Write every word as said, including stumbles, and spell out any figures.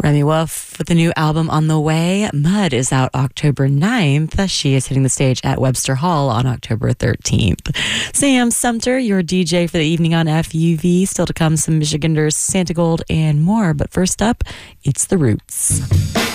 Remy Wolf with the new album on the way. Mud is out October ninth. She is hitting the stage at Webster Hall on October thirteenth. Sam Sumter, your D J for the evening on F U V. Still to come, some Michiganders, Santa Gold, and more. But first up, it's The Roots.